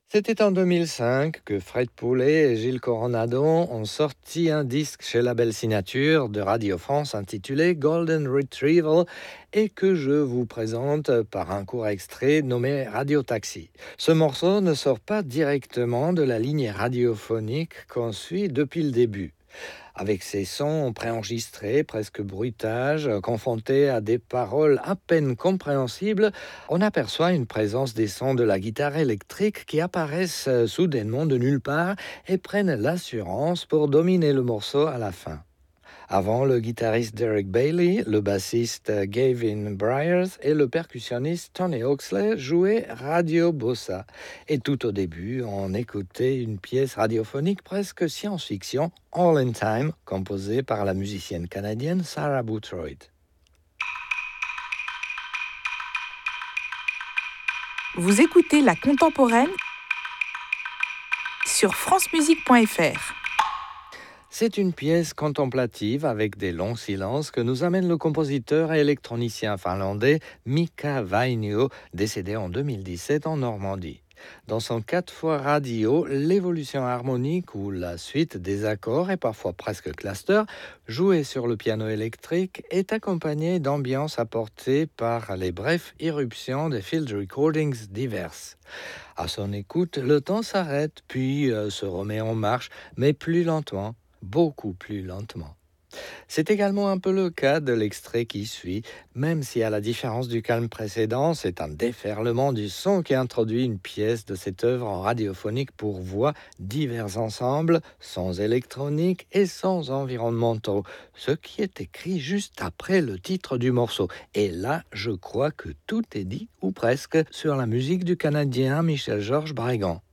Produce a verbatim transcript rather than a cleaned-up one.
C'était en deux mille cinq que Fred Poulet et Gilles Coronado ont sorti un disque chez Label Signature de Radio France intitulé Golden Retrieval et que je vous présente par un court extrait nommé Radio Taxi. Ce morceau ne sort pas directement de la ligne radiophonique qu'on suit depuis le début. Avec ses sons préenregistrés, presque bruitages, confrontés à des paroles à peine compréhensibles, on aperçoit une présence des sons de la guitare électrique qui apparaissent soudainement de nulle part et prennent l'assurance pour dominer le morceau à la fin. Avant, le guitariste Derek Bailey, le bassiste Gavin Bryars et le percussionniste Tony Oxley jouaient Radio Bossa. Et tout au début, on écoutait une pièce radiophonique presque science-fiction, All in Time, composée par la musicienne canadienne Sarah Boothroyd. Vous écoutez La Contemporaine sur francemusique point f r. C'est une pièce contemplative avec des longs silences que nous amène le compositeur et électronicien finlandais Mika Vainio, décédé en deux mille dix-sept en Normandie. Dans son quatre fois radio, l'évolution harmonique ou la suite des accords et parfois presque cluster, jouée sur le piano électrique, est accompagnée d'ambiances apportées par les brèves irruptions des field recordings diverses. À son écoute, le temps s'arrête puis euh, se remet en marche, mais plus lentement. Beaucoup plus lentement. C'est également un peu le cas de l'extrait qui suit, même si à la différence du calme précédent, c'est un déferlement du son qui introduit une pièce de cette œuvre en radiophonique pour voix divers ensembles, sons électroniques et sons environnementaux, ce qui est écrit juste après le titre du morceau. Et là, je crois que tout est dit, ou presque, sur la musique du Canadien Michel-Georges Brégan.